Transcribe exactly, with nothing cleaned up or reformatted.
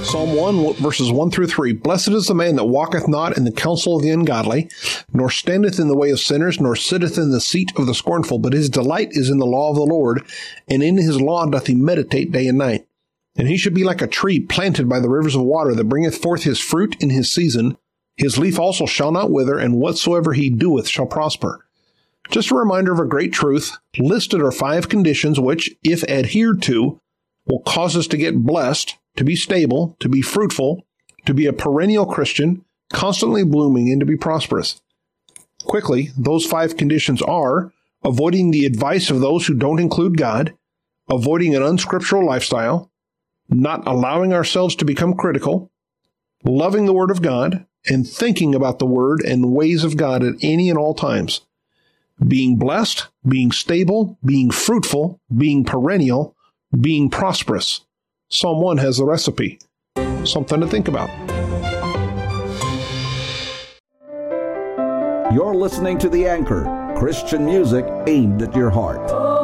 Psalm one, verses one through three. Blessed is the man that walketh not in the counsel of the ungodly, nor standeth in the way of sinners, nor sitteth in the seat of the scornful, but his delight is in the law of the Lord, and in his law doth he meditate day and night. And he should be like a tree planted by the rivers of water, that bringeth forth his fruit in his season. His leaf also shall not wither, and whatsoever he doeth shall prosper. Just a reminder of a great truth. Listed are five conditions which, if adhered to, will cause us to get blessed, to be stable, to be fruitful, to be a perennial Christian, constantly blooming, and to be prosperous. Quickly, those five conditions are avoiding the advice of those who don't include God, avoiding an unscriptural lifestyle, not allowing ourselves to become critical, loving the Word of God, and thinking about the Word and ways of God at any and all times. Being blessed, being stable, being fruitful, being perennial, being prosperous. Psalm one has the recipe. Something to think about. You're listening to The Anchor, Christian music aimed at your heart.